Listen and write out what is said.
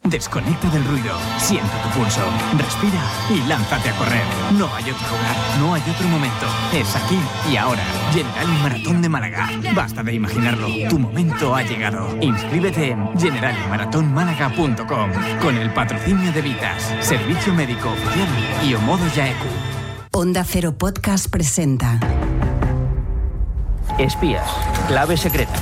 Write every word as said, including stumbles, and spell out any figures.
Desconecta del ruido, siente tu pulso, respira y lánzate a correr. No hay otro lugar, no hay otro momento. Es aquí y ahora. Generali Maratón de Málaga. Basta de imaginarlo, tu momento ha llegado. Inscríbete en generali maratón málaga punto com con el patrocinio de Vitas, Servicio Médico Oficial y Omodo Yaeku. Onda Cero Podcast presenta Espías, clave secreta.